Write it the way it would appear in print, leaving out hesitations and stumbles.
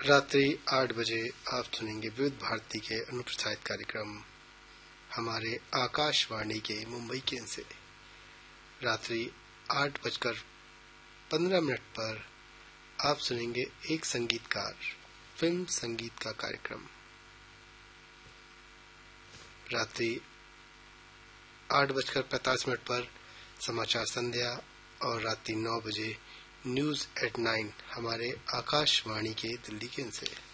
रात्रि 8 बजे आप सुनेंगे विविध भारती के अनुप्रसारित कार्यक्रम हमारे आकाशवाणी के मुंबई केंद्र से। रात्रि 8:15 पर आप सुनेंगे एक संगीतकार फिल्म संगीत का कार्यक्रम। रात्रि 8:45 पर समाचार संध्या और रात्रि 9 बजे न्यूज एट 9 हमारे आकाशवाणी के दिल्ली केंद्र से।